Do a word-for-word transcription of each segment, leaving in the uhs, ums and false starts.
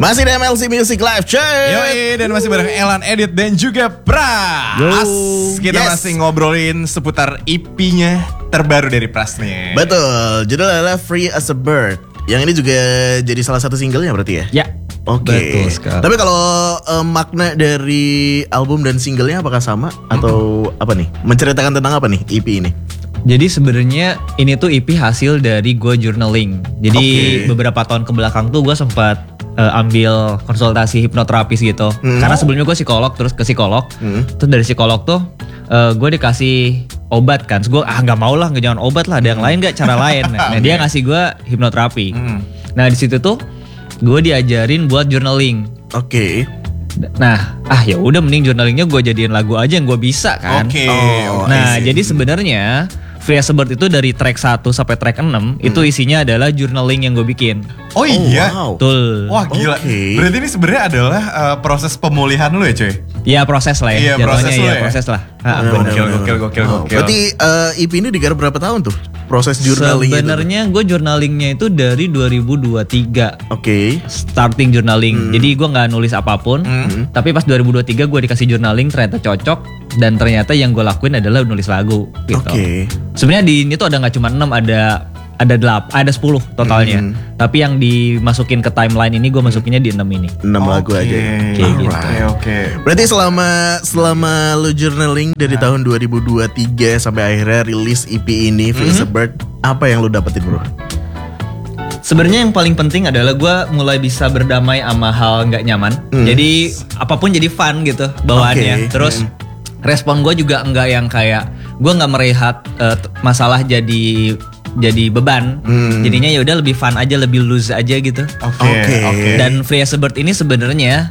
Masih di M L C Music Live, cuy. Yoi, dan masih bareng Elan, Edit, dan juga Pras. Yo, Kita yes. masih ngobrolin seputar E P-nya terbaru dari Pras nih. Betul, judulnya adalah Free as a Bird. Yang ini juga jadi salah satu singlenya berarti ya? Ya. Oke. Betul sekali. Tapi kalau uh, makna dari album dan singlenya apakah sama? Atau apa nih? Menceritakan tentang apa nih E P ini? Jadi sebenarnya ini tuh E P hasil dari gue journaling. Jadi Oke. beberapa tahun kebelakang tuh gue sempat uh, ambil konsultasi hipnoterapis gitu. Hmm. Karena sebelumnya gue psikolog, terus ke psikolog. Hmm. Terus dari psikolog tuh uh, gue dikasih obat kan. Terus gue ah nggak mau lah, nggak jangan obat lah. Ada yang lain nggak cara lain. Nah dia ngasih gue hipnoterapi. Hmm. Nah di situ tuh gue diajarin buat journaling. Oke. Nah, ah ya udah mending journalingnya gue jadiin lagu aja yang gue bisa kan. Oke. Oh, Nah, I see. jadi sebenarnya Free as a Bird itu dari track satu sampai track enam itu isinya adalah journaling yang gue bikin. Oh iya. wow. Betul. Wah gila. Oke. Berarti ini sebenarnya adalah uh, proses pemulihan lu ya, cuy? Ya proses lah Iya, ya. proses Jatuhnya lu ya, ya. proses lah. Ah, Benar, benar. Gokil, benar, gokil, benar. gokil, Wow. gokil. Berarti uh, E P ini digarap berapa tahun tuh? Proses journaling itu? Sebenarnya gue journalingnya itu dari dua ribu dua puluh tiga Oke. starting journaling. Jadi gue nggak nulis apapun. Hmm. Tapi pas dua ribu dua puluh tiga gue dikasih journaling ternyata cocok dan ternyata yang gue lakuin adalah nulis lagu gitu. Oke. Sebenarnya di ini tuh ada nggak cuma enam, ada ada delapan, ada sepuluh totalnya. Hmm. Tapi yang dimasukin ke timeline ini gue masukinnya di enam ini. enam lagu aja. Oke, Kayak gitu. Oke, oke. Berarti selama selama lu journaling dari tahun dua ribu dua puluh tiga sampai akhirnya rilis E P ini Free as a Bird, apa yang lu dapetin, bro? Sebenarnya yang paling penting adalah gue mulai bisa berdamai sama hal nggak nyaman. Hmm. Jadi apapun jadi fun gitu bawaannya. Oke. Terus Hmm. respon gue juga enggak yang kayak gue nggak melihat eh, t- masalah jadi jadi beban. Hmm. Jadinya ya udah lebih fun aja, lebih loose aja gitu. Oke, Oke. oke. Dan Free as a Bird ini sebenarnya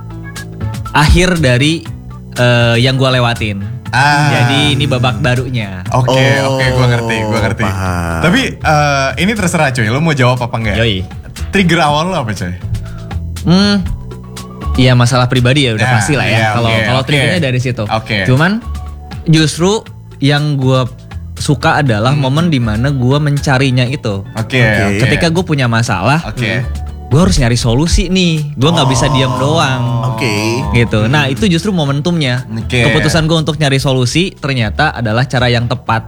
akhir dari eh, yang gue lewatin. Ah. Jadi ini babak barunya. Oke, Oh, oke, gue ngerti, gue ngerti. paham. Tapi uh, ini terserah cuy, lo mau jawab apa enggak? Yoi. Trigger awal lo apa cuy? Hmm, iya masalah pribadi ya udah Nah, pasti lah ya. iya, Kalau oke, kalau oke. triggernya dari situ. Oke. Cuman justru yang gue suka adalah momen dimana gue mencarinya itu. Oke, Oke. oke. Ketika gue punya masalah, Oke. gue harus nyari solusi nih. Gue nggak bisa diam doang. Oke. Gitu. Nah itu justru momentumnya. Oke. Keputusan gue untuk nyari solusi ternyata adalah cara yang tepat.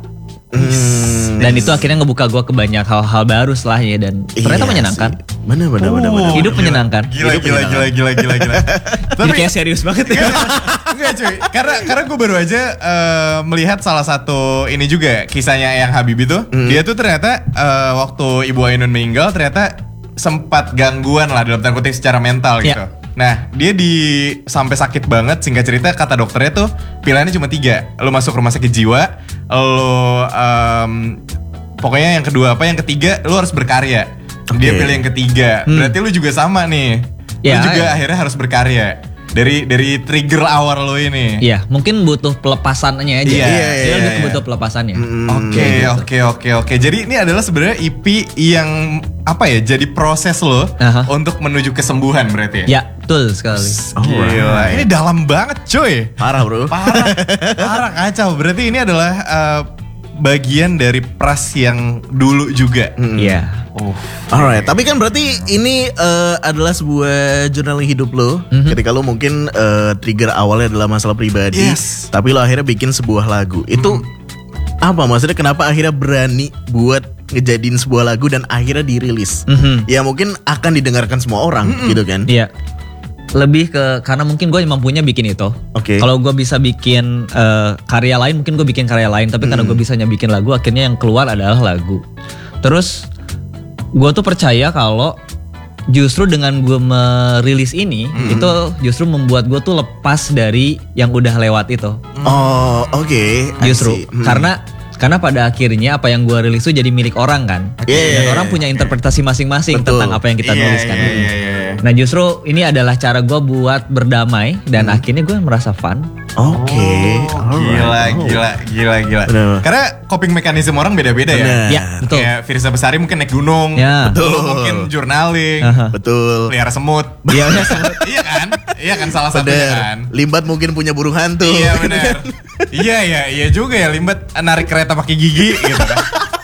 Hmm. Dan itu akhirnya ngebuka gue ke banyak hal-hal baru setelahnya dan ternyata Iya menyenangkan. sih. Bener bener bener bener. Oh, Hidup gila. menyenangkan. Gila, Hidup gila, gila, menyenangkan. gila, gila, gila. Jadi Tapi kayak serius banget ya. enggak cuy, karena karena gue baru aja eh, melihat salah satu ini juga kisahnya Eyang Habibie tuh. Dia tuh ternyata eh, waktu Ibu Ainun meninggal ternyata sempat gangguan lah dalam tanda kutip secara mental gitu. Ya. Nah dia di sampai sakit banget, singkat cerita kata dokternya tuh pilihannya cuma tiga. Lo masuk rumah sakit jiwa, lo em, pokoknya yang kedua apa, yang ketiga lo harus berkarya. Dia Oke. pilih yang ketiga. Berarti lo juga sama nih. Lo Ya, juga ya. akhirnya harus berkarya. Dari dari trigger awal lo ini. Iya, mungkin butuh pelepasannya aja. Iya, iya, Dia iya, lebih iya. butuh pelepasannya. Oke, Kayak gitu. oke, oke, oke. Jadi ini adalah sebenarnya E P yang apa ya? Jadi proses lo Aha. untuk menuju kesembuhan berarti ya? Ya, betul sekali. Gila, ini dalam banget cuy. Parah, bro. Parah, parah kacau. Berarti ini adalah uh, bagian dari Pras yang dulu juga. Iya. Oh, Alright, tapi kan berarti ini eh, adalah sebuah journaling hidup lo. Ketika lo mungkin eh, trigger awalnya adalah masalah pribadi, Yes. tapi lo akhirnya bikin sebuah lagu. Itu apa maksudnya? Kenapa akhirnya berani buat ngejadiin sebuah lagu dan akhirnya dirilis? Mhm. Ya mungkin akan didengarkan semua orang, gitu kan? Iya. Lebih ke karena mungkin gue mampunya bikin itu. Oke. Kalau gue bisa bikin eh, karya lain, mungkin gue bikin karya lain. Tapi karena gue bisanya bikin lagu, akhirnya yang keluar adalah lagu. Terus gue tuh percaya kalau justru dengan gue merilis ini, itu justru membuat gue tuh lepas dari yang udah lewat itu. Oh, oke. I Justru see. Hmm. karena karena pada akhirnya apa yang gue rilis itu jadi milik orang kan. Iya, iya, Dan iya, orang punya interpretasi masing-masing Betul. tentang apa yang kita Iya, nulis kan. iya, iya, iya. Nah justru ini adalah cara gue buat berdamai dan akhirnya gue merasa fun. Oke. Oh, alright. gila, gila, gila, gila. Bener. Karena coping mekanisme orang beda-beda ya. Bener. Ya betul. Kayak Firza Besari mungkin naik gunung, Ya. Lu Betul. mungkin journaling, Aha. Betul. pelihara semut. Iya, iya. Iya kan? Iya kan salah satunya Bener. kan. Limbat mungkin punya burung hantu. Iya benar. Iya iya iya juga ya Limbat narik kereta pakai gigi gitu kan.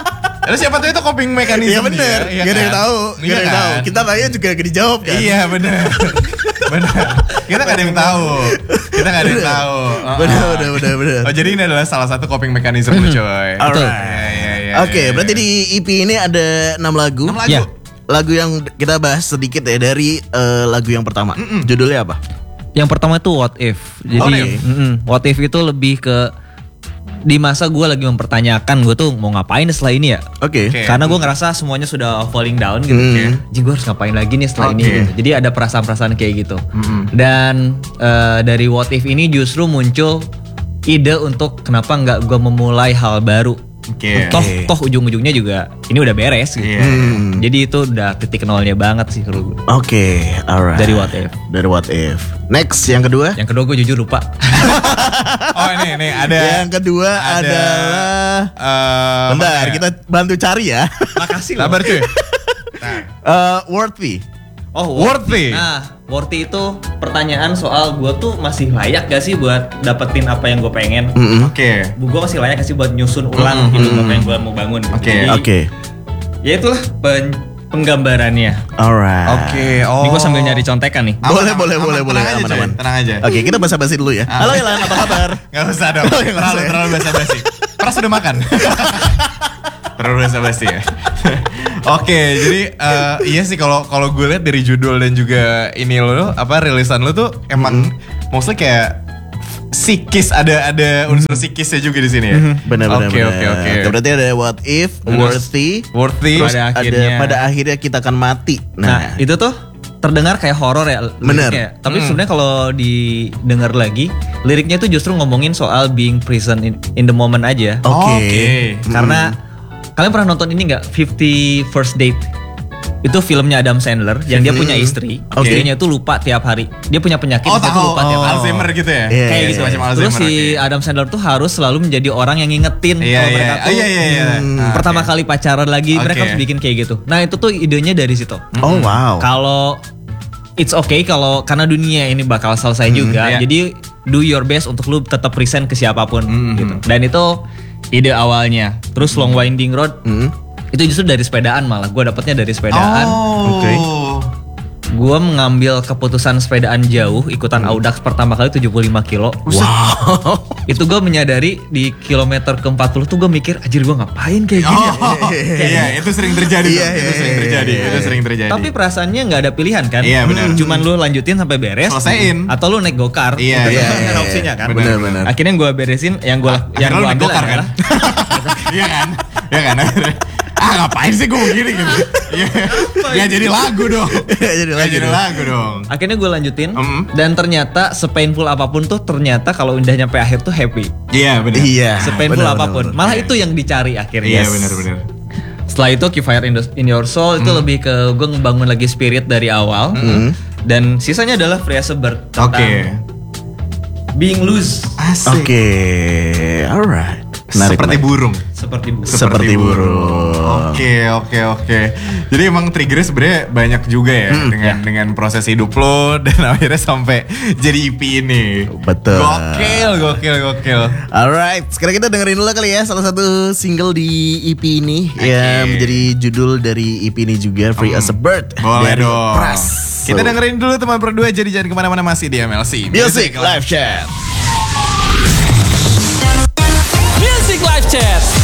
Terus siapa tahu itu coping mechanism. Iya bener, dia, iya gak ada yang kan? tahu, Iya gak ada yang kan? tahu. Kita tanya juga gak dijawab kan. Iya bener. Bener. Kita gak ada yang tahu. Kita gak ada yang tahu. Oh, Bener, oh. bener, bener, bener. Oh jadi ini adalah salah satu coping mechanism lu coy. Alright. Iya, iya, iya, Oke, iya, berarti iya. di E P ini ada enam lagu. enam lagu. Ya. Lagu yang kita bahas sedikit ya dari eh, lagu yang pertama. Judulnya apa? Yang pertama itu What If. Jadi What If? mm-mm, What If itu lebih ke di masa gue lagi mempertanyakan gue tuh mau ngapain setelah ini ya. Oke. Oke. Karena gue ngerasa semuanya sudah falling down gitu. Hmm. Jadi gue harus ngapain lagi nih setelah ini. Oke. Gitu. Jadi ada perasaan-perasaan kayak gitu. Dan eh, dari What If ini justru muncul ide untuk kenapa nggak gue memulai hal baru. Oke. Toh, toh ujung-ujungnya juga ini udah beres gitu. Iya. Hmm. Jadi itu udah titik nolnya banget sih kalau gue. Oke, alright. Dari What If. Dari What If. Next, yang kedua. Yang kedua gue jujur lupa. Oh ini ini ada. Yang kedua ada, adalah. eh, Bentar, mana ya? kita bantu cari ya. Makasih Sabar cuy. Eh, Worthy. Oh, Worthy. Nah, worthy itu pertanyaan soal gue tuh masih layak gak sih buat dapetin apa yang gue pengen. Mm-mm. Oke. Gue masih layak gak sih buat nyusun ulang Mm, hidup mm, apa yang gue mau bangun. gitu. Oke. Jadi, Oke, ya itulah pen- penggambarannya. alright. Oke. Oh. Ini gue sambil nyari contekan nih. Aman, Boleh, aman, boleh, aman. boleh, boleh. Tenang aja, Aman, cuy. aman. Tenang aja. Oke, kita basa-basi dulu ya. Ah. Halo Ilan, apa kabar? Gak usah dong. Oh, nggak terlalu usah ya? terlalu basa-basi. Pras udah makan. Terlalu basa-basi ya. Oke, jadi eh, iya sih kalau kalau gue lihat dari judul dan juga ini lo apa rilisan lo tuh emang mostly kayak psikis ada ada unsur psikisnya juga di sini ya. Benar, benar, Oke, benar. oke, oke. Berarti ada What If, Terus, Worthy, Worthy. terus Pada ada akhirnya. pada akhirnya kita akan mati. Nah, Nah, itu tuh terdengar kayak horor ya Bener. liriknya. Tapi sebenarnya kalau didengar lagi, liriknya tuh justru ngomongin soal being present in, in the moment aja. oke. Oke. Karena kalian pernah nonton ini nggak Fifty First Date? Itu filmnya Adam Sandler yang dia punya istri. Oke. Istrinya tuh lupa tiap hari. Dia punya penyakit Oh dia tuh tahu, lupa tiap hari. Alzheimer gitu ya? Iya, Kayak iya, gitu. iya. Semacam Terus Alzheimer, si oke. Adam Sandler tuh harus selalu menjadi orang yang ngingetin Iya, kalau iya. mereka Oh, tuh iya, iya, iya. Hmm, Ah, pertama oke. kali pacaran lagi mereka Oke. harus bikin kayak gitu. Nah itu tuh idenya dari situ. Oh wow. Kalau it's okay kalau karena dunia ini bakal selesai juga. iya. Jadi do your best untuk lu tetap present ke siapapun Mm, gitu. Dan itu ide awalnya. Terus long winding road Hmm. itu justru dari sepedaan malah. Gue dapetnya dari sepedaan. Oh. Oke. Gue mengambil keputusan sepedaan jauh ikutan Audax pertama kali tujuh puluh lima kilo. Wow. Itu gue menyadari di kilometer ke empat puluh tuh gue mikir anjir gue ngapain kayak gini. ya?" Oh, iya, itu sering terjadi. Iya, tuh. iya, Itu sering iya, terjadi. iya, Itu iya. sering terjadi. Tapi perasaannya nggak ada pilihan kan? Iya, benar. Cuman lu lanjutin sampai beres. Selesaiin. Atau lu naik gokar. Iya, Itu iya, kan iya, ada iya. opsinya kan. Benar, benar. Akhirnya gue beresin yang gue yang Akhirnya gue lu naik ambil gokar kan? adalah Iya kan? Iya kan? Ah ngapain sih gue begini gitu? Iya. Nggak jadi lagu dong. Jadi Nggak lagi jadi dong. lagu dong. akhirnya gue lanjutin Mm. dan ternyata sepainful apapun tuh ternyata kalau udah nyampe akhir tuh happy. Iya benar. Iya. Sepainful benar, apapun. benar, Malah Iya. itu yang dicari akhirnya. Iya benar-benar. Setelah itu Keep Fire in, the- in Your Soul itu lebih ke gue ngebangun lagi spirit dari awal. Dan sisanya adalah Free as a Bird. tentang Oke. Being loose Asik. Oke, alright. Menarik, Seperti menarik. burung. seperti bu. Seperti burung. Oke oke oke. Jadi emang triggernya sebenarnya banyak juga ya dengan dengan proses hidup lo dan akhirnya sampai jadi E P ini. Betul. Gokil gokil gokil. Alright, sekarang kita dengerin dulu kali ya salah satu single di E P ini Oke. yang menjadi judul dari E P ini juga, Free as a Bird. Boleh dari dong. Pras. Kita dengerin dulu teman berdua, jadi jangan kemana-mana, masih di M L C Music Live Chat. Music Live Chat.